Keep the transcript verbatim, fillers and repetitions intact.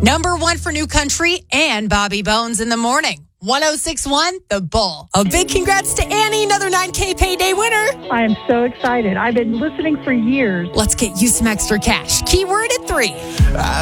Number one for New Country and Bobby Bones in the morning. one oh six point one, The Bull. A big congrats to Annie, another nine K payday winner. I am so excited. I've been listening for years. Let's get you some extra cash. Keyword at three.